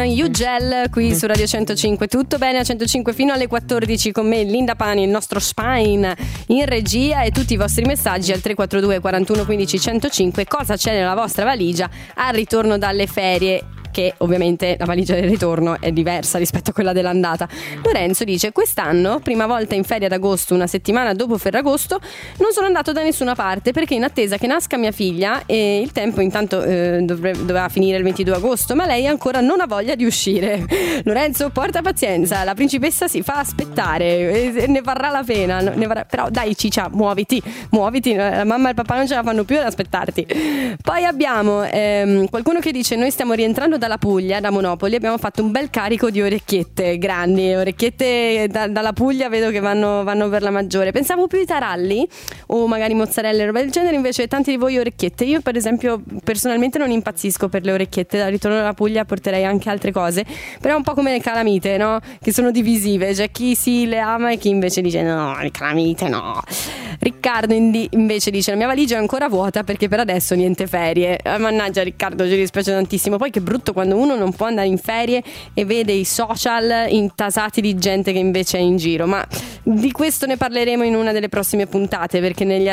Ugel qui su Radio 105. Tutto bene a 105 fino alle 14 con me Linda Pani, il nostro spine in regia, e tutti i vostri messaggi al 342 41 15 105. Cosa c'è nella vostra valigia al ritorno dalle ferie? Che ovviamente la valigia del ritorno è diversa rispetto a quella dell'andata. Lorenzo dice: quest'anno, prima volta in ferie ad agosto, una settimana dopo Ferragosto, non sono andato da nessuna parte perché in attesa che nasca mia figlia, e il tempo intanto doveva finire il 22 agosto, ma lei ancora non ha voglia di uscire. Lorenzo, porta pazienza, la principessa si fa aspettare e ne varrà la pena, però dai Ciccia, muoviti, la mamma e il papà non ce la fanno più ad aspettarti. Poi abbiamo qualcuno che dice: noi stiamo rientrando dalla Puglia, da Monopoli, abbiamo fatto un bel carico di orecchiette grandi, orecchiette dalla Puglia vedo che vanno per la maggiore. Pensavo più ai taralli o magari mozzarella e roba del genere, invece tanti di voi orecchiette. Io per esempio personalmente non impazzisco per le orecchiette, da ritorno dalla Puglia porterei anche altre cose, però è un po' come le calamite, no? Che sono divisive, c'è chi si le ama e chi invece dice no, le calamite no. Riccardo invece dice: la mia valigia è ancora vuota perché per adesso niente ferie. Mannaggia Riccardo, ci dispiace tantissimo. Poi che brutto quando uno non può andare in ferie e vede i social intasati di gente che invece è in giro, ma di questo ne parleremo in una delle prossime puntate, perché negli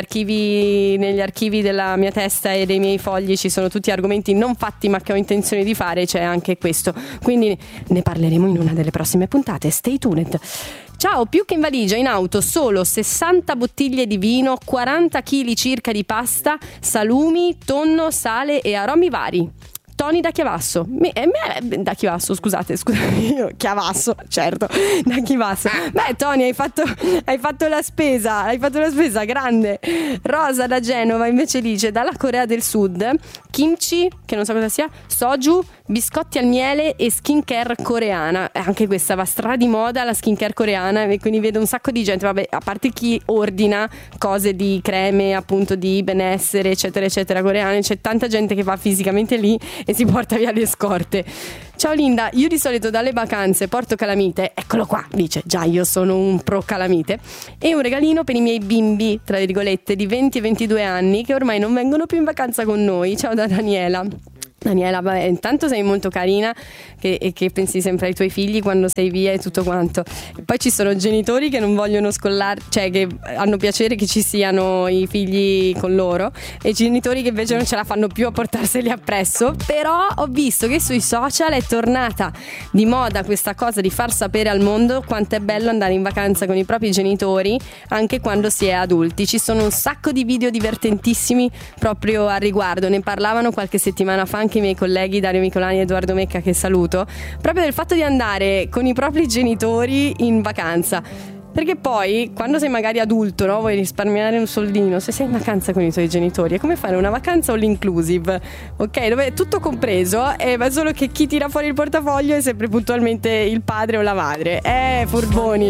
archivi della mia testa e dei miei fogli ci sono tutti argomenti non fatti ma che ho intenzione di fare, c'è anche questo, quindi ne parleremo in una delle prossime puntate. Stay tuned. Ciao, più che in valigia, in auto solo 60 bottiglie di vino, 40 kg circa di pasta, salumi, tonno, sale e aromi vari. Tony da Chiavasso. Da Chiavasso, scusate, io Chiavasso, certo, da Chiavasso. Beh, Tony, hai fatto la spesa, grande. Rosa da Genova invece dice: dalla Corea del Sud, kimchi, che non so cosa sia, soju, biscotti al miele e skincare coreana. Anche questa va stra di moda, la skincare coreana, e quindi vedo un sacco di gente, vabbè, a parte chi ordina cose di creme appunto di benessere eccetera eccetera coreane, c'è tanta gente che va fisicamente lì e si porta via le scorte. Ciao Linda, io di solito dalle vacanze porto calamite, eccolo qua, dice, già io sono un pro calamite, e un regalino per i miei bimbi, tra virgolette, di 20 e 22 anni che ormai non vengono più in vacanza con noi. Ciao da Daniela. Daniela, vabbè, intanto sei molto carina che pensi sempre ai tuoi figli quando sei via e tutto quanto. Poi ci sono genitori che non vogliono scollar, cioè che hanno piacere che ci siano i figli con loro, e genitori che invece non ce la fanno più a portarseli appresso. Però ho visto che sui social è tornata di moda questa cosa di far sapere al mondo quanto è bello andare in vacanza con i propri genitori anche quando si è adulti. Ci sono un sacco di video divertentissimi proprio al riguardo, ne parlavano qualche settimana fa anche i miei colleghi Dario Micolani e Edoardo Mecca, che saluto, proprio del fatto di andare con i propri genitori in vacanza. Perché poi quando sei magari adulto, no, vuoi risparmiare un soldino, se sei in vacanza con i tuoi genitori è come fare una vacanza all inclusive, ok, dove è tutto compreso, ma solo che chi tira fuori il portafoglio è sempre puntualmente il padre o la madre. Furboni.